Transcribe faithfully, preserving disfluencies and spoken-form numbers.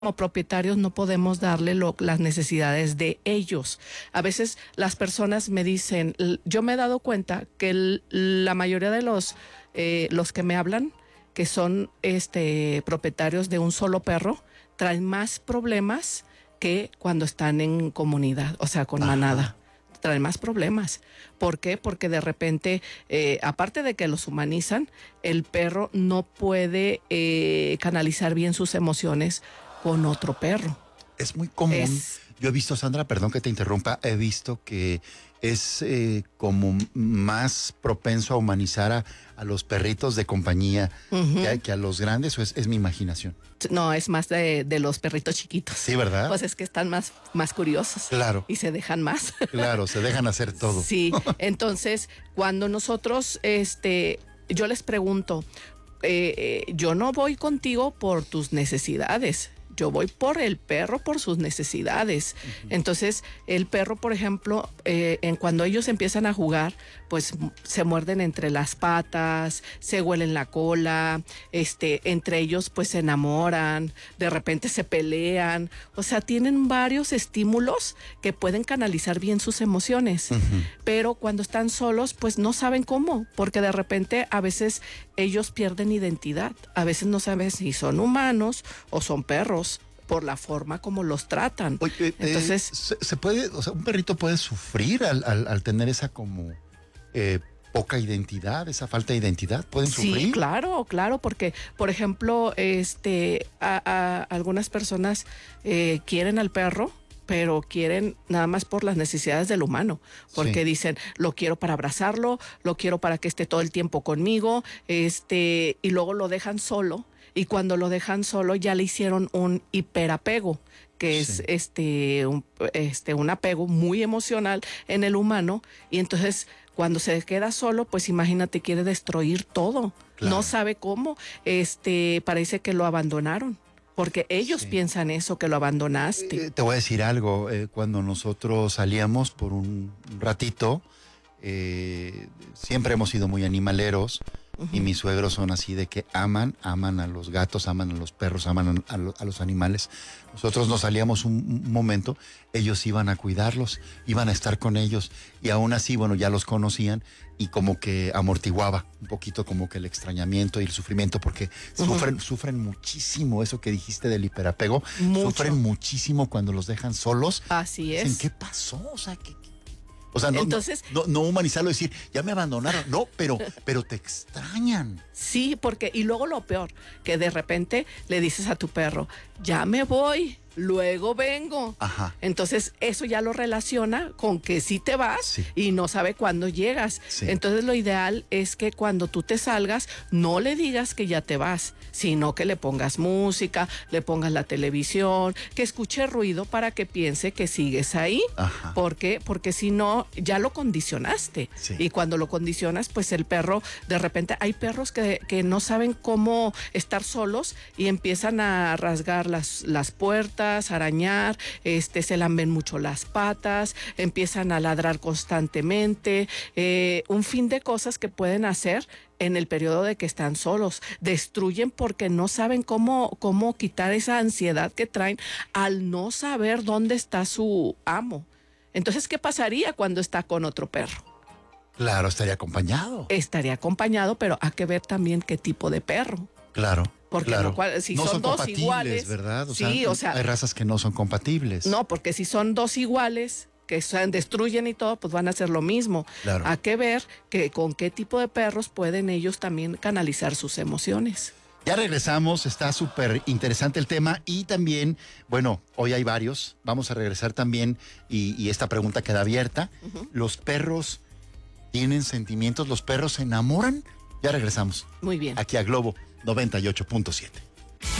como propietarios no podemos darle lo, las necesidades de ellos. A veces las personas me dicen, yo me he dado cuenta que el, la mayoría de los, eh, los que me hablan, que son este, propietarios de un solo perro, traen más problemas que cuando están en comunidad, o sea, con manada. Ajá. Traen más problemas. ¿Por qué? Porque de repente, eh, aparte de que los humanizan, el perro no puede eh, canalizar bien sus emociones con otro perro. Es muy común. Es... Yo he visto, Sandra, perdón que te interrumpa, he visto que es eh, como más propenso a humanizar a, a los perritos de compañía uh-huh. que, a, que a los grandes, o es, es mi imaginación. No, es más de, de los perritos chiquitos. Sí, ¿verdad? Pues es que están más, más curiosos. Claro. Y se dejan más. Claro, se dejan hacer todo. Sí, entonces cuando nosotros, este, yo les pregunto, eh, eh, yo no voy contigo por tus necesidades. Yo voy por el perro, por sus necesidades. Uh-huh. Entonces, el perro, por ejemplo, eh, en cuando ellos empiezan a jugar, pues se muerden entre las patas, se huelen la cola, este, entre ellos pues se enamoran, de repente se pelean. O sea, tienen varios estímulos que pueden canalizar bien sus emociones. Uh-huh. Pero cuando están solos, pues no saben cómo, porque de repente a veces ellos pierden identidad. A veces no saben si son humanos o son perros, por la forma como los tratan. Oye, Entonces, eh, se, se puede, o sea, un perrito puede sufrir al, al, al tener esa como eh, poca identidad, esa falta de identidad, ¿pueden sufrir? Sí, claro, claro, porque, por ejemplo, este, a, a algunas personas eh, quieren al perro, pero quieren nada más por las necesidades del humano, porque sí. dicen, lo quiero para abrazarlo, lo quiero para que esté todo el tiempo conmigo, este, y luego lo dejan solo, y cuando lo dejan solo ya le hicieron un hiperapego, que sí. es este un, este un apego muy emocional en el humano, y entonces cuando se queda solo, pues imagínate, quiere destruir todo, claro. no sabe cómo, este, parece que lo abandonaron. Porque ellos sí. piensan eso, que lo abandonaste. Eh, te voy a decir algo, eh, cuando nosotros salíamos por un ratito, eh, siempre hemos sido muy animaleros, uh-huh. y mis suegros son así de que aman, aman a los gatos, aman a los perros, aman a, lo, a los animales. Nosotros nos salíamos un, un momento, ellos iban a cuidarlos, iban a estar con ellos, y aún así, bueno, ya los conocían, y como que amortiguaba un poquito como que el extrañamiento y el sufrimiento, porque uh-huh. sufren, sufren muchísimo, eso que dijiste del hiperapego, Mucho. sufren muchísimo cuando los dejan solos. Así es. Dicen, ¿qué pasó? O sea, ¿qué, qué? O sea, no, Entonces, no, no, no humanizarlo, decir, ya me abandonaron, no, pero, pero te extrañan. Sí, porque, y luego lo peor, que de repente le dices a tu perro, ya me voy, luego vengo. Ajá. Entonces eso ya lo relaciona con que sí te vas sí. y no sabe cuándo llegas. Sí. Entonces lo ideal es que cuando tú te salgas no le digas que ya te vas, sino que le pongas música, le pongas la televisión, que escuche ruido para que piense que sigues ahí. Ajá. ¿Por qué? Porque si no, ya lo condicionaste. Sí. Y cuando lo condicionas, pues el perro, de repente, hay perros que, que no saben cómo estar solos y empiezan a rasgar las, las puertas, arañar, este, se lamben mucho las patas, empiezan a ladrar constantemente, eh, un fin de cosas que pueden hacer en el periodo de que están solos. Destruyen porque no saben cómo, cómo quitar esa ansiedad que traen al no saber dónde está su amo. Entonces, ¿qué pasaría cuando está con otro perro? Claro, estaría acompañado. Estaría acompañado, pero hay que ver también qué tipo de perro. Claro. Porque claro. no, cual, si no son, son dos compatibles, iguales, ¿verdad? O sí, sea, o sea, hay razas que no son compatibles. No, porque si son dos iguales, que son, destruyen y todo, pues van a hacer lo mismo. Claro. Hay que ver que con qué tipo de perros pueden ellos también canalizar sus emociones. Ya regresamos, está súper interesante el tema y también, bueno, hoy hay varios, vamos a regresar también y, y esta pregunta queda abierta. Uh-huh. ¿Los perros tienen sentimientos? ¿Los perros se enamoran? Ya regresamos. Muy bien. Aquí a Globo noventa y ocho punto siete.